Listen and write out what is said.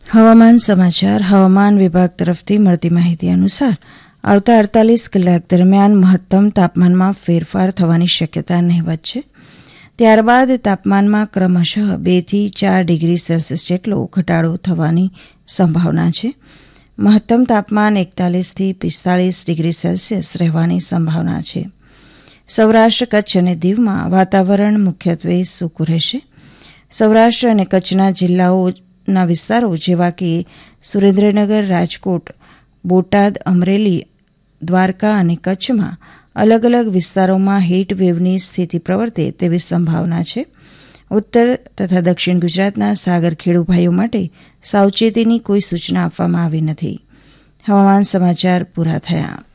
હવામાન સમાચાર. હવામાન વિભાગ તરફથી મળતી માહિતી અનુસાર આવતા 48 કલાક દરમિયાન મહત્તમ તાપમાનમાં ફેરફાર થવાની શક્યતા નહિવત છે. ત્યારબાદ તાપમાનમાં ક્રમશઃ 2 થી 4 ડિગ્રી સેલ્સિયસ જેટલો ઘટાડો થવાની સંભાવના છે. મહત્તમ તાપમાન 41 થી 45 ડિગ્રી સેલ્સિયસ રહેવાની સંભાવના છે. સૌરાષ્ટ્ર, કચ્છ અને દીવમાં વાતાવરણ મુખ્યત્વે સૂકું રહેશે. સૌરાષ્ટ્ર અને કચ્છના જિલ્લાઓના વિસ્તારો જેવા કે સુરેન્દ્રનગર, રાજકોટ, બોટાદ, અમરેલી, દ્વારકા અને કચ્છમાં અલગ અલગ વિસ્તારોમાં હીટ વેવની સ્થિતિ પ્રવર્તે તેવી સંભાવના છે. ઉત્તર તથા દક્ષિણ ગુજરાતના સાગર ખેડૂભાઈઓ માટે સાવચેતીની કોઈ સૂચના આપવામાં આવી નથી. હવામાન સમાચાર પૂરા થયા.